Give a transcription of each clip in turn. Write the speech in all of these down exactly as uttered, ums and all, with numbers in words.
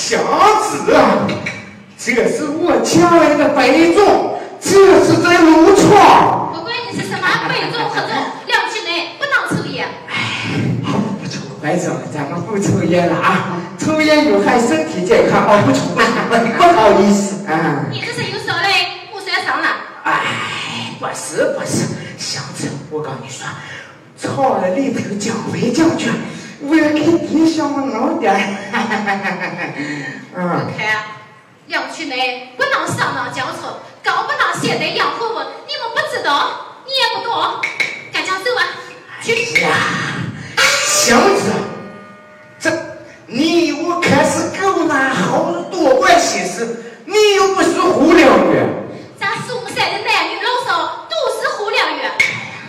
小子啊，这是我抢来的北种，这是在撸串。 不管你是什么北种何种，两起来不当抽烟。 哎，好，不抽，白总，咱们不抽烟了啊！抽烟有害身体健康，哦，不抽，不好意思啊。 你这是有手嘞，不算上了。 哎，不是不是，小子，我告诉你说，炒了里头讲肥讲究，我要给你小们弄点。嗯。 看，两区内不能上当交错，更不能现代养活我，你们不知道，你也不懂，赶紧走啊！去呀，小子，这你我看是够拿好多管闲事，你又不是胡良人。 咱嵩山的男女老少都是胡良人。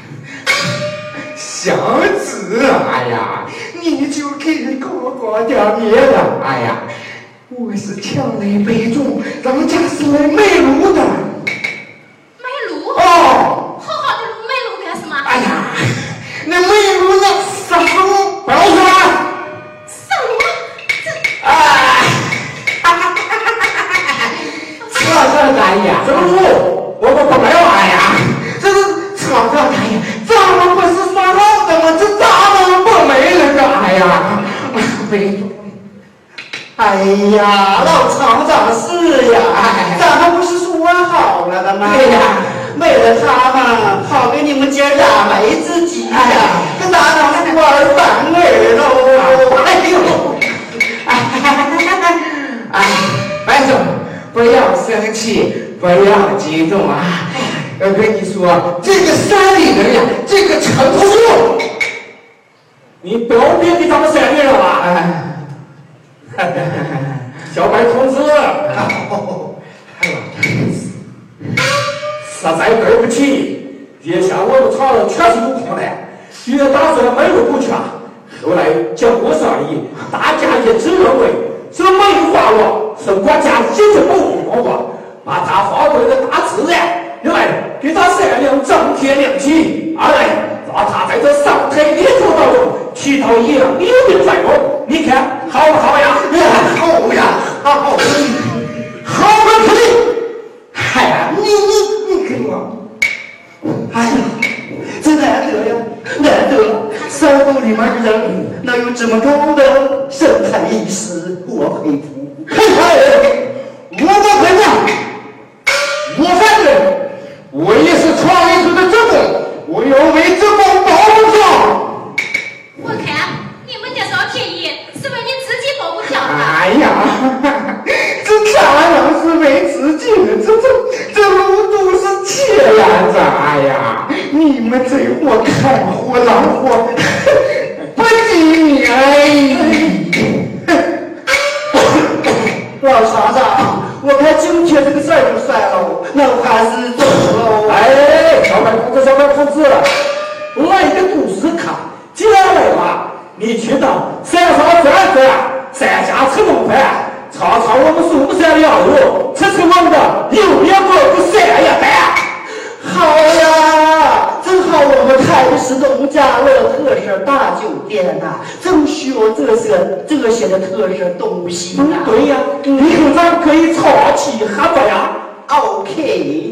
小子，哎呀，你就给人搞搞点别的。哎呀，我是抢来北种，咱家是来卖炉的。 卖炉？ 哦， 好好的炉卖炉干什么？ 哎呀，那卖炉那啥时候不要说？ 上炉？这哎，哈哈哈哈哈哈！这这大爷，这个炉我我不卖了。哎呀，这是厂长大爷，咱们不是说好的吗？这咱们不卖了个。哎呀，北种。哎呀，老厂长是呀，咱们不是说好了的吗？对呀，为了他嘛，好给你们姐俩没自己呀，这哪能是官儿反儿喽？哎呦，哎，哎，白总，不要生气，不要激动啊！我跟你说，这个山里人呀，这个城市，你不要别给咱们山里人了吧？哎。小白同志，实在对不起，眼下我们厂全是有空的，原打算买入股权，后来经过商议，大家一致认为这煤化炉是国家一直保护工作，把它放为了大自然，一来给它山林增添灵气，二来让它在这生态链条当中起到一样有的作用。你看好不好呀？好呀，好，好个屁！哎呀，你你你给我！哎呀，这难得呀，难得！山洞里面的人能有这么高的生态意识，我佩服。嘿嘿，我不佩服，我反对。我也是创业者的职工，我要为职工保护上。 我看你们这招便宜是为你自己保护票的。 哎呀，这当然是为自己的，这这这路都是铁呀！这哎呀，你们这货看货浪货，不及你哎！老厂长，我看今天这个事儿就算了，那我还是走喽。哎，小白同志，小白同志，来个故事看，接下来吧。你听到山上转转，山下吃龙饭，尝尝我们嵩山的羊肉，吃吃我们的榴莲锅和山野蛋。好呀，正好我们开的是农家乐特色大酒店呐、啊，正需要这些这些的特色东西、啊。嗯，对呀，以后咱可以炒起喝着呀。OK。